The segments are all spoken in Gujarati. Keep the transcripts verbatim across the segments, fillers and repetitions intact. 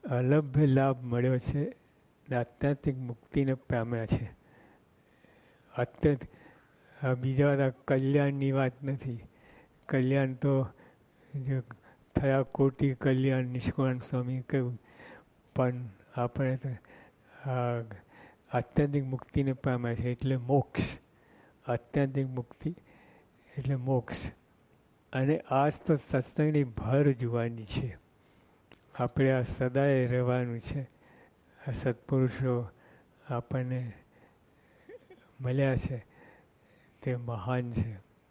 અલભ્ય લાભ મળ્યો છે ને આત્યાંતિક મુક્તિને પામ્યા છે. અત્યંત બીજા બધા કલ્યાણની વાત નથી. કલ્યાણ તો જે થયા કોટી કલ્યાણ નિષ્કુળાનંદ સ્વામી કહ્યું, પણ આપણે તો આત્યંતિક મુક્તિને પામ્યા છે એટલે મોક્ષ. આત્યંતિક મુક્તિ એટલે મોક્ષ. અને આજ તો સત્સંગની ભર જોવાની છે. આપણે આ સદાય રહેવાનું છે. આ સત્પુરુષો આપણને મળ્યા છે તે મહાન છે.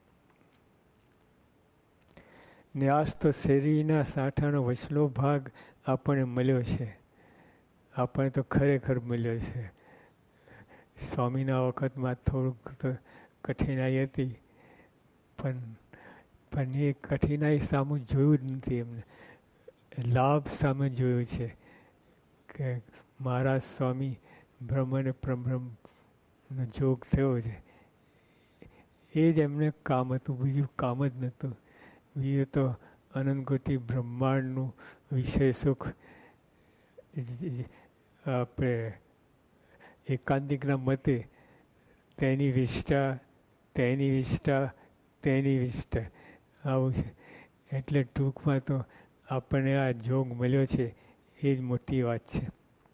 ને આજ તો શેરડીના સાંઠાનો વચલો ભાગ આપણને મળ્યો છે. આપણને તો ખરેખર મળ્યો છે. સ્વામીના વખતમાં થોડુંક તો કઠિનાઈ હતી, પણ પણ એ કઠિનાઈ સામું જોયું જ નથી. એમને લાભ સામે જોયું છે કે મહારાજ સ્વામી બ્રહ્મ અને પરબ્રહ્મનો જોગ થયો છે. એ જ એમને કામ હતું, બીજું કામ જ નહોતું. બીજું તો અનંતકોટી બ્રહ્માંડનું વિષય સુખ આપણે એકાંતિકના મતે તેની વિષ્ટા તેની વિષ્ટા તેની વિષ્ટા આવું છે. એટલે ટૂંકમાં તો આપણને આ જોગ મળ્યો છે એ જ મોટી વાત છે.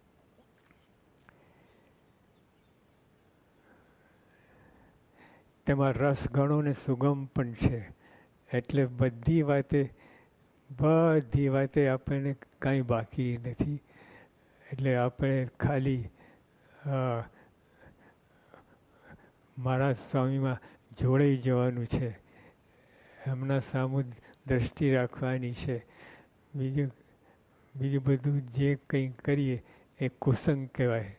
તેમાં રસ ઘણો ને સુગમ પણ છે. એટલે બધી વાતે બધી વાતે આપણને કાંઈ બાકી નથી. એટલે આપણે ખાલી મહારાજ સ્વામીમાં જોડાઈ જવાનું છે. એમના સામું દ્રષ્ટિ રાખવાની છે. બીજું બીજું બધું જે કંઈ કરીએ એ કુસંગ કહેવાય.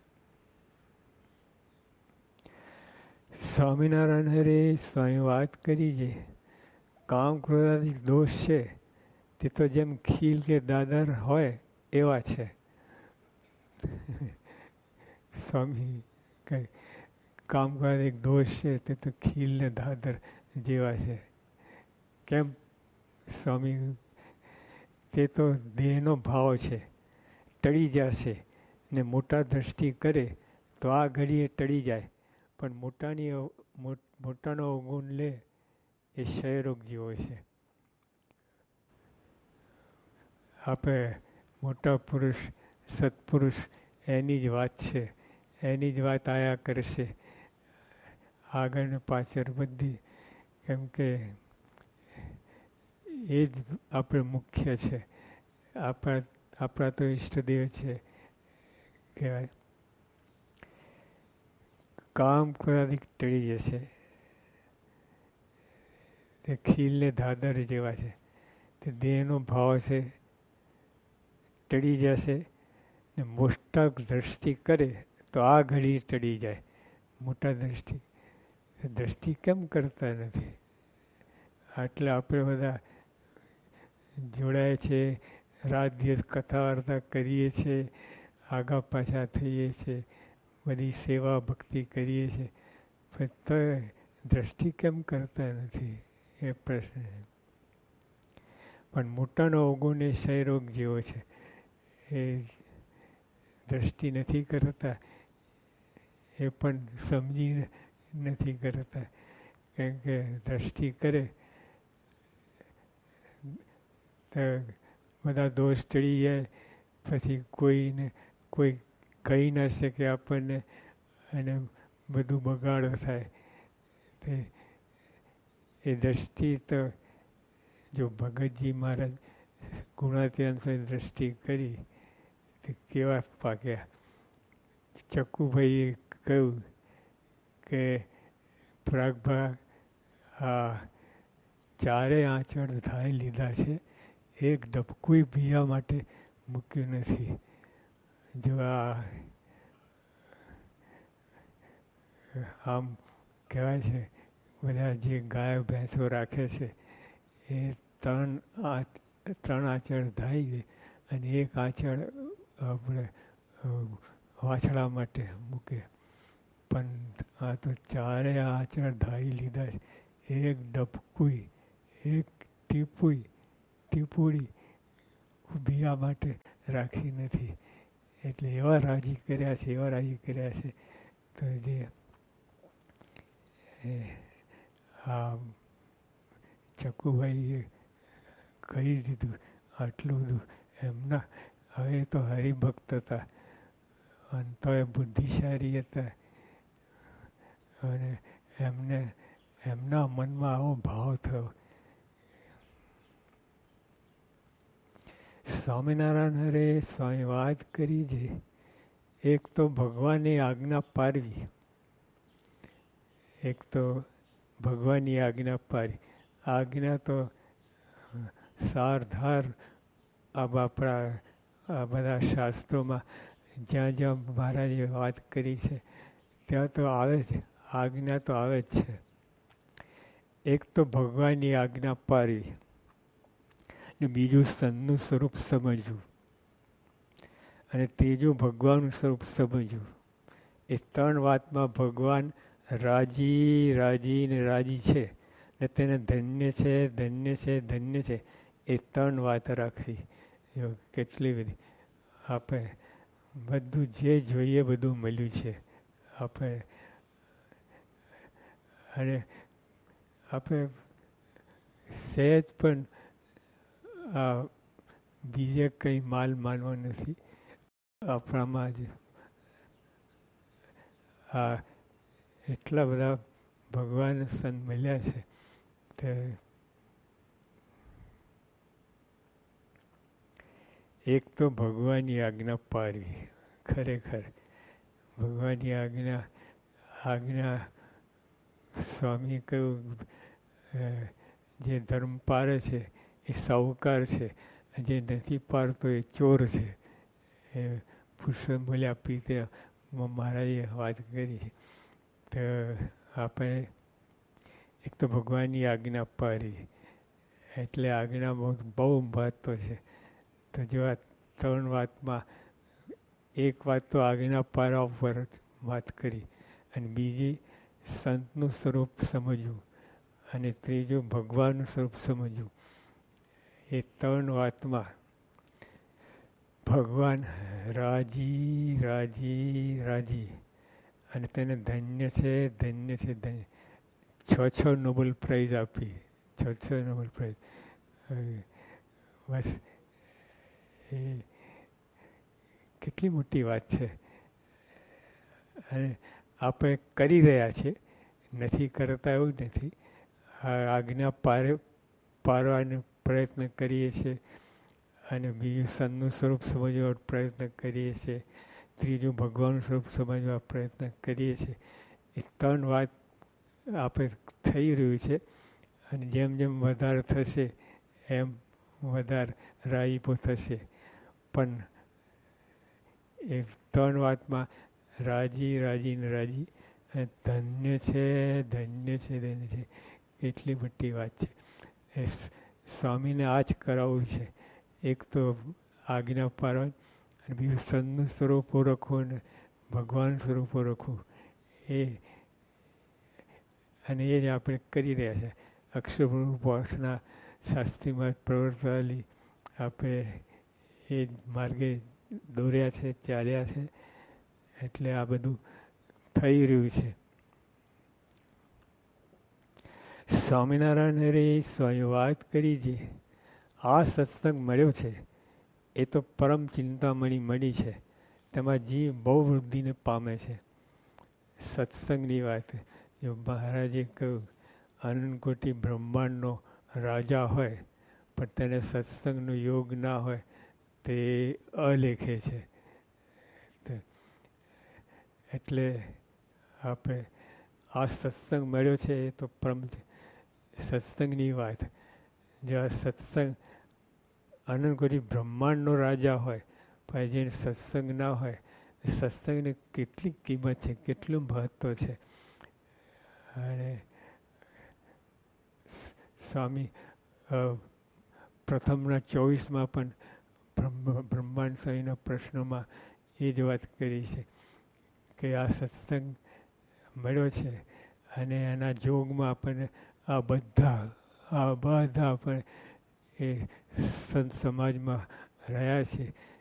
સ્વામિનારાયણ હરે સ્વામી વાત કરી છે કામ ક્રોધાદિક દોષ છે તે તો જેમ ખીલ કે દાદર હોય એવા છે. સ્વામી કહે કામ ક્રોધાદિક દોષ છે તે તો ખીલ ને દાદર જેવા છે. કેમ? સ્વામી તે તો દેહનો ભાવ છે, ટળી જશે. ને મોટા દ્રષ્ટિ કરે તો આ ઘડીએ ટળી જાય, પણ મોટાની મોટાનો અવગુણ લે એ ક્ષયરોગ જેવો છે. આપણે મોટા પુરુષ સત્પુરુષ એની જ વાત છે. એની જ વાત આયા કરશે આગળ ને પાછળ બધી. કેમ કે એ જ આપણે મુખ્ય છે. આપણા આપણા તો ઈષ્ટદેવ છે કહેવાય. કામ ક્રોધાદિક ટળી જશે. તે ખીલને દાદર જેવા છે. તે દેહનો ભાવ છે, ટળી જશે. ને મોટા દ્રષ્ટિ કરે તો આ ઘડી ટળી જાય. મોટા દ્રષ્ટિ દ્રષ્ટિ કેમ કરતા નથી? એટલે આપણે બધા જોડાય છે, રાત દિવસ કથા વાર્તા કરીએ છીએ, આગા પાછા થઈએ છીએ, બધી સેવા ભક્તિ કરીએ છીએ, પણ તો દ્રષ્ટિ કેમ કરતા નથી એ પ્રશ્ન છે. પણ મોટાનો અવગુણ એ ક્ષયરોગ જેવો છે. એ દ્રષ્ટિ નથી કરતા, એ પણ સમજી નથી કરતા. કેમ કે દ્રષ્ટિ કરે તો બધા દોષ ટળી જાય. પછી કોઈને કોઈ કહી ન શકે આપણને, અને બધું બગાડો થાય. તે એ દ્રષ્ટિ તો જો ભગતજી મહારાજ ગુણાતીતાંશ દ્રષ્ટિ કરી તો કેવા પાક્યા. ચક્કુભાઈએ કહ્યું કે પ્રાગભા આ ચારે આંચળ ધાઈ લીધા છે, એક ડબકું પીવા માટે મૂક્યું નથી. જો આ આમ કહેવાય છે બધા જે ગાય ભેંસો રાખે છે એ ત્રણ આ ત્રણ આંચળ ધાઈ દે અને એક આંચળ આપણે વાછડા માટે મૂકે. પણ આ તો ચારે આંચળ ધાઈ લીધા છે. એક ડબકુઈ એક ટીપુઈ ટીપુડી બીજા માટે રાખી નથી. એટલે એવા રાજી કર્યા છે, એવા રાજી કર્યા છે. તો જે આ ચકુભાઈએ કહી દીધું આટલું બધું એમના. હવે તો હરિભક્ત હતા અને તો એ બુદ્ધિશાળી હતા અને એમને એમના મનમાં આવો ભાવ થયો. સ્વામિનારાયણ હરે સ્વામી વાત કરી છે. એક તો ભગવાનની આજ્ઞા પાડવી, એક તો ભગવાનની આજ્ઞા પાડી. આજ્ઞા તો સારધાર આ આપણા આ બધા શાસ્ત્રોમાં જ્યાં જ્યાં મહારાજે વાત કરી છે ત્યાં તો આવે જ, આજ્ઞા તો આવે જ છે. એક તો ભગવાનની આજ્ઞા પાડવી ને બીજું સંતનું સ્વરૂપ સમજવું અને ત્રીજું ભગવાનનું સ્વરૂપ સમજવું. એ ત્રણ વાતમાં ભગવાન રાજી રાજી ને રાજી છે ને તેને ધન્ય છે ધન્ય છે ધન્ય છે. એ ત્રણ વાત રાખવી. જો કેટલી બધી આપણે બધું જે જોઈએ બધું મળ્યું છે આપણે. અને આપણે સહેજ પણ આ બીજે કંઈ માલ માનવો નથી. આપણામાં જ આ એટલા બધા ભગવાન સંત મળ્યા છે. તે એક તો ભગવાનની આજ્ઞા પાડવી. ખરેખર ભગવાનની આજ્ઞા આજ્ઞા સ્વામી કહ્યું જે ધર્મ પાળે છે એ સાહુકાર છે, જે નથી પાડતો એ ચોર છે. એ પુરુષોત્તમ બોલ્યા પીતે મહારાજે વાત કરી છે. તો આપણે એક તો ભગવાનની આજ્ઞા પાડવી એટલે આજ્ઞા બહુ બહુ મહત્વ છે. તો જો આ ત્રણ વાતમાં એક વાત તો આજ્ઞા પાડવા ઉપર વાત કરી અને બીજી સંતનું સ્વરૂપ સમજવું અને ત્રીજું ભગવાનનું સ્વરૂપ સમજવું. એ ત્રણ વાતમાં ભગવાન રાજી રાજી રાજી અને તેને ધન્ય છે ધન્ય છે ધન્ય. છ છ નોબેલ પ્રાઇઝ આપી, છ છ નોબેલ પ્રાઇઝ. બસ એ કેટલી મોટી વાત છે. અને આપણે કરી રહ્યા છીએ, નથી કરતા એવું નથી. આજ્ઞા પાર પાડવાનો પ્રયત્ન કરીએ છીએ અને બીજું સંતનું સ્વરૂપ સમજવાનો પ્રયત્ન કરીએ છીએ, ત્રીજું ભગવાનનું સ્વરૂપ સમજવા પ્રયત્ન કરીએ છીએ. એ ત્રણ વાત આપણે થઈ રહ્યું છે અને જેમ જેમ વધારે થશે એમ વધારે રાજીપો થશે. પણ એ ત્રણ વાતમાં રાજી રાજી ને રાજી અને ધન્ય છે ધન્ય છે ધન્ય છે. એટલી મોટી વાત છે. એ સ્વામીને આ જ કરાવવું છે. એક તો આજ્ઞા પાડવાની અને બીજું સંતનું સ્વરૂપ ઓળખવું અને ભગવાન સ્વરૂપ ઓળખવું. એ અને એ જ આપણે કરી રહ્યા છે. અક્ષરપુરુષના શાસ્ત્રીમાં પ્રવર્તવાલી આપણે એ જ માર્ગે દોર્યા છે, ચાલ્યા છે. એટલે આ બધું થઈ રહ્યું છે. સ્વામિનારાયણ હરે સ્વામી વાત કરી છે. આ સત્સંગ મળ્યો છે એ તો પરમ ચિંતામણી મળી છે. તેમાં જીવ બહુ વૃદ્ધિને પામે છે. સત્સંગની વાત જો મહારાજે કહ્યું અનંતકોટી બ્રહ્માંડનો રાજા હોય પણ તેને સત્સંગનો યોગ ના હોય તે અલેખે છે. એટલે આપણે આ સત્સંગ મળ્યો છે એ તો પરમ સત્સંગની વાત. જો આ સત્સંગ અનંતકોટી બ્રહ્માંડનો રાજા હોય પણ જેને સત્સંગ ના હોય, સત્સંગની કેટલી કિંમત છે, કેટલું મહત્ત્વ છે. અને સ્વામી પ્રથમના ચોવીસમાં પણ બ્રહ્મ બ્રહ્માંડ સ્વામીના પ્રશ્નોમાં એ જ વાત કરી છે કે આ સત્સંગ મળ્યો છે અને એના જોગમાં આપણને આ બધા આ બધા આપણે એ સંત સમાજમાં રહ્યા છીએ